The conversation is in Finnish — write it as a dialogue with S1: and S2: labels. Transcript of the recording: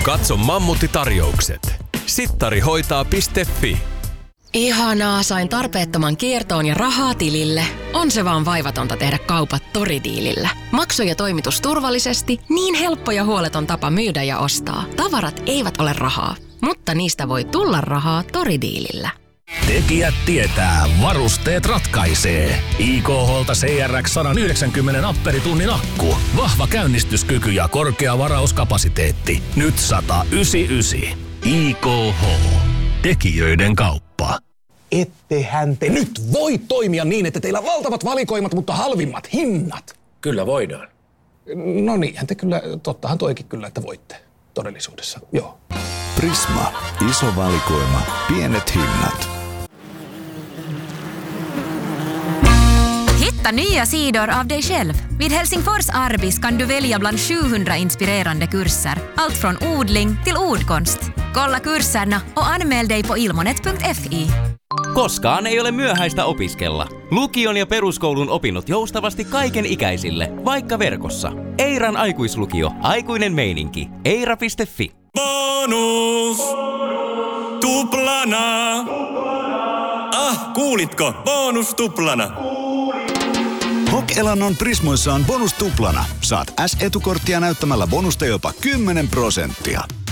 S1: Katso Mammutti-tarjoukset. Sittarihoitaa.fi.
S2: Ihanaa, sain tarpeettoman kiertoon ja rahaa tilille. On se vaan vaivatonta tehdä kaupat Toridiilillä. Maksu ja toimitus turvallisesti, niin helppo ja huoleton tapa myydä ja ostaa. Tavarat eivät ole rahaa, mutta niistä voi tulla rahaa Toridiilillä.
S3: Tekijät tietää, varusteet ratkaisee. IKH:lta CRX 190 amperitunnin akku. Vahva käynnistyskyky ja korkea varauskapasiteetti. Nyt 199. IKH. Tekijöiden kauppa.
S4: Ettehän te nyt voi toimia niin, että teillä on valtavat valikoimat, mutta halvimmat hinnat.
S5: Kyllä voidaan.
S4: No niinhän te kyllä, tottahan toikin kyllä, että voitte todellisuudessa, joo.
S6: Prisma. Iso valikoima. Pienet hinnat.
S7: Hitta nya sidor av dig själv. Vid Helsingfors Arbis kan du välja bland 700 inspirerande kurser. Allt från odling till ordkonst. Kolla kursserna och anmäl dig på ilmonet.fi.
S8: Koskaan ei ole myöhäistä opiskella. Lukion ja peruskoulun opinnot joustavasti kaiken ikäisille, vaikka verkossa. Eiran aikuislukio. Aikuinen meininki. Eira.fi.
S9: Bonus! Tuplana! Kuulitko? Bonus tuplana!
S6: Hok-elannon Prismoissa on bonus tuplana. Saat S-etukorttia näyttämällä bonusta jopa 10%.